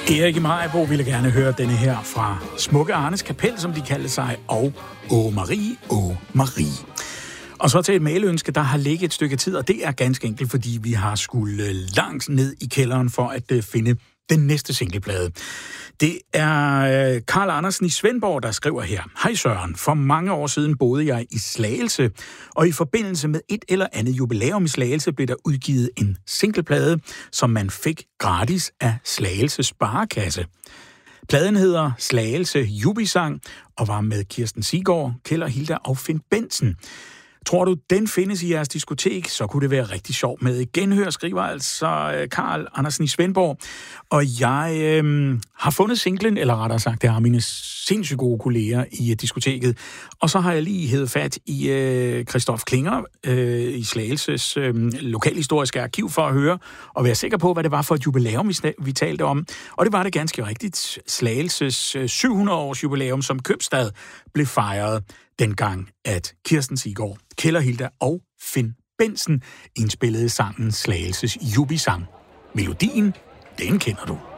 Erik Majbo ville gerne høre denne her fra Smukke Arnes Kapel, som de kaldte sig, og Åh Marie, Åh Marie. Og så til et mailønske, der har ligget et stykke tid, og det er ganske enkelt, fordi vi har skulle langt ned i kælderen for at finde den næste singleplade. Det er Carl Andersen i Svendborg, der skriver her. Hej Søren, for mange år siden boede jeg i Slagelse, og i forbindelse med et eller andet jubilæum i Slagelse blev der udgivet en singleplade, som man fik gratis af Slagelse Sparekasse. Pladen hedder Slagelse Jubisang og var med Kirsten Siggaard, Kjeld og Hilda og Finn Bentzen. Tror du, den findes i jeres diskotek, så kunne det være rigtig sjovt med genhør, skriver altså Carl Andersen i Svendborg. Og jeg har fundet singlen, eller rettere sagt, det har mine sindssygt gode kolleger i diskoteket. Og så har jeg lige hævet fat i Christoph Klinger i Slagelses lokalhistoriske arkiv for at høre, og være sikker på, hvad det var for et jubilæum, vi talte om. Og det var det ganske rigtigt. Slagelses 700-års jubilæum som købstad blev fejret dengang, at Kirsten Siggaard, Kjeld og Hilda og Finn Bentzen indspillede sangen Slagelses Jubisang. Melodien, den kender du.